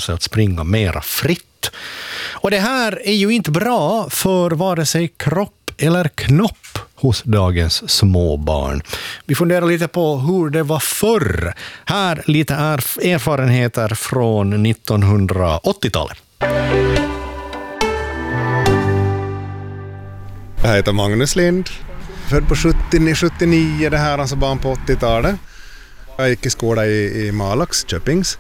sig att springa mera fritt. Och det här är ju inte bra för vare sig kropp eller knopp hos dagens småbarn. Vi funderar lite på hur det var förr. Här lite erfarenheter från 1980-talet. Jag heter Magnus Lind. Född på 79, det här alltså barn på 80-talet. Jag gick i skola i Malax, Köpings.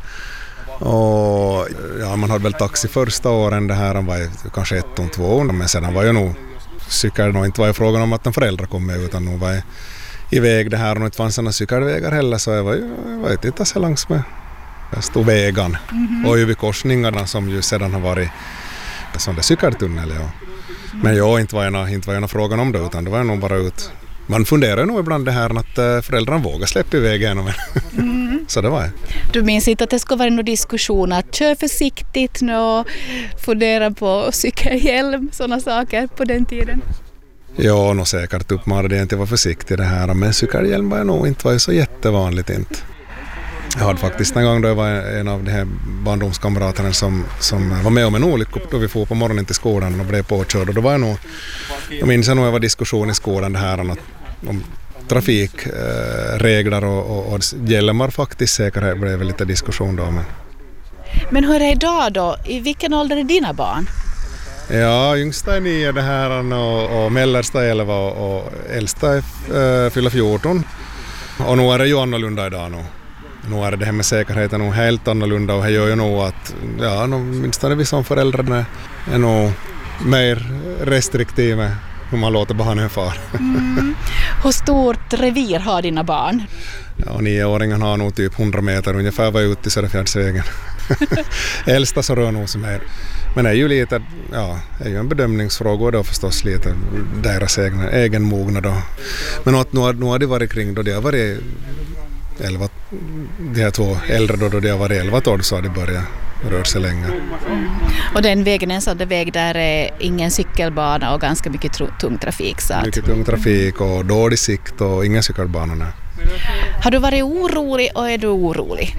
Och ja, man hade väl taxi första åren, det här var ju kanske 1 och 2, men sedan var ju nog cykel nog inte var ju frågan om att en förälder kom med, utan nog var iväg det här och inte fanns några cykelvägar heller, så jag var ju titta så längs med stod vägen och över korsningarna som ju sedan har varit sån där cykeltunnel. Ja. Men jag inte var några frågan om det, utan det var nog bara ut. Man funderar nog ibland det här att föräldrarna vågar släppa iväg genom så det var det. Du minns inte att det ska vara någon diskussion att kör försiktigt nu och fundera på cykelhjälm, sådana saker på den tiden? Ja, nog säkert uppmanade jag inte att vara försiktig det här, men cykelhjälm var nog inte så jättevanligt inte. Jag hade faktiskt en gång då jag var en av de här barndomskamraterna som var med om en olycka då vi får på morgonen till skolan och blev påkörd. Och då var jag minns nog det var diskussion i skolan det här om trafikregler och hjälmar faktiskt säkert blev lite diskussion då. Men hur är det idag då? I vilken ålder är dina barn? Ja, yngsta är 9 det här och mellersta 11 och äldsta fyller 14. Och nu är det ju annorlunda idag nu. Nu är det här med säkerheten nog helt annorlunda och det gör ju nog att minst är vi som föräldrar är nog mer restriktiva hur man låter barnen fara. Hur stort revir har dina barn? Ja, 9-åringen har nog typ 100 meter ungefär var ute i Söderfjärdsvägen. Äldsta så rör nog som är. Men det är ju lite, är ju en bedömningsfråga då förstås lite deras egen mognad då. Men nu har det varit kring då det har varit 11, de här 2 äldre då det har varit 11 år så har det börjat röra sig länge. Och den vägen är en sån väg där är ingen cykelbana och ganska mycket tung trafik. Så att... Mycket tung trafik och dålig sikt och ingen cykelbanor. Har du varit orolig och är du orolig?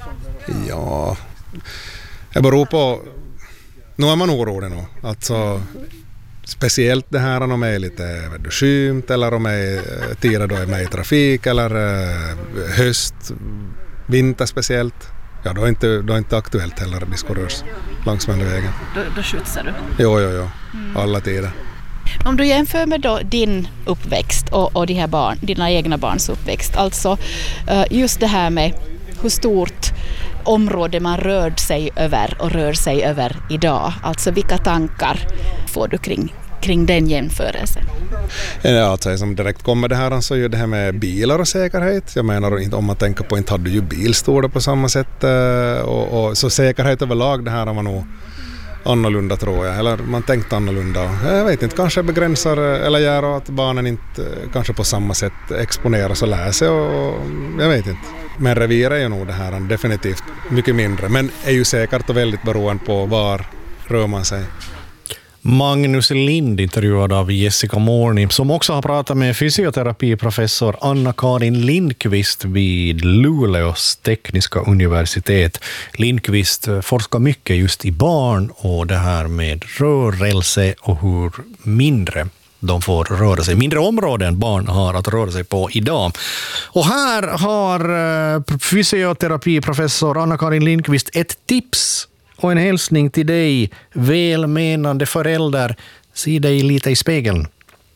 Ja, jag beror på, nu är man orolig nu. Alltså, speciellt det här om de är lite skymt eller om är tider då är med i trafik eller höst, vinter speciellt. Ja, då är inte aktuellt heller att diskurrörs längs med vägen. Då skjutsar du? Jo. Alla tider. Om du jämför med då din uppväxt och de här dina egna barns uppväxt, alltså just det här med hur stort område man rör sig över idag, alltså vilka tankar får du kring den jämförelsen? Ja, alltså som direkt kommer det här så är ju det här med bilar och säkerhet. Jag menar inte om man tänker på inte hade ju bilstora på samma sätt och så säkerhet överlag det här var nog annorlunda tror jag, eller man tänkte annorlunda. Jag vet inte, kanske begränsar eller gör att barnen inte kanske på samma sätt exponeras och läser och jag vet inte. Men revir är ju nog det här definitivt mycket mindre, men är ju säkert och väldigt beroende på var rör man sig. Magnus Lind intervjuad av Jessica Morning som också har pratat med fysioterapiprofessor Anna-Karin Lindqvist vid Luleås tekniska universitet. Lindqvist forskar mycket just i barn och det här med rörelse och hur mindre de får röra sig. Mindre områden barn har att röra sig på idag. Och här har fysioterapiprofessor Anna-Karin Lindqvist ett tips och en hälsning till dig, välmenande förälder. Se dig lite i spegeln.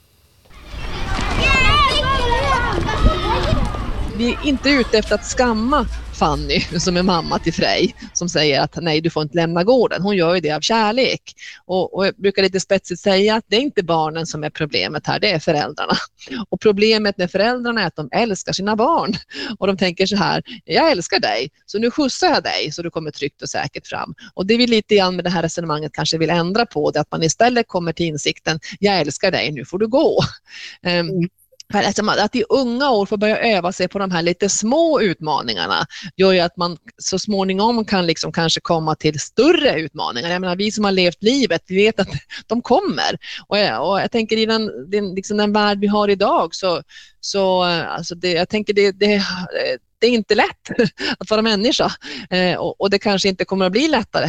Vi är inte ute efter att skamma Fanny som är mamma till Frej som säger att nej, du får inte lämna gården. Hon gör ju det av kärlek. Och jag brukar lite spetsigt säga att det är inte barnen som är problemet här, det är föräldrarna. Och problemet med föräldrarna är att de älskar sina barn. Och de tänker så här, jag älskar dig så nu skjutsar jag dig så du kommer tryggt och säkert fram. Och det vi lite grann med det här resonemanget kanske vill ändra på det, att man istället kommer till insikten, jag älskar dig, nu får du gå. Att i unga år får börja öva sig på de här lite små utmaningarna gör ju att man så småningom kan liksom kanske komma till större utmaningar. Jag menar, vi som har levt livet, vi vet att de kommer. Och jag tänker i den värld vi har idag så alltså jag tänker det är inte lätt att vara människa och det kanske inte kommer att bli lättare